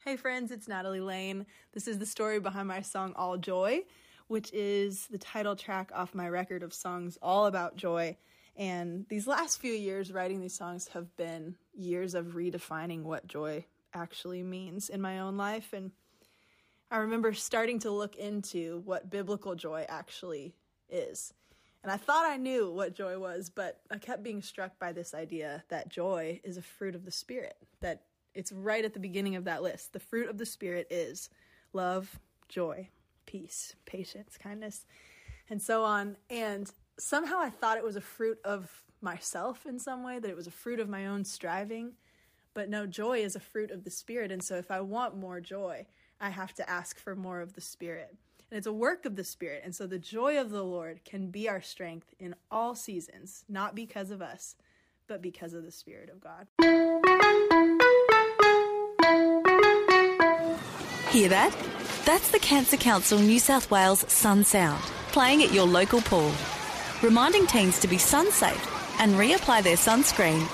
Hey friends, it's Natalie Lane. This is the story behind my song All Joy, which is the title track off my record of songs all about joy. And these last few years writing these songs have been years of redefining what joy actually means in my own life. And I remember starting to look into what biblical joy actually is. And I thought I knew what joy was, but I kept being struck by this idea that joy is a fruit of the Spirit, that it's right at the beginning of that list. The fruit of the Spirit is love, joy, peace, patience, kindness, and so on. And somehow I thought it was a fruit of myself in some way, that it was a fruit of my own striving. But no, joy is a fruit of the Spirit. And so if I want more joy, I have to ask for more of the Spirit. And it's a work of the Spirit. And so the joy of the Lord can be our strength in all seasons, not because of us, but because of the Spirit of God. Hear that? That's the Cancer Council New South Wales Sun Sound, playing at your local pool, reminding teens to be sun safe and reapply their sunscreen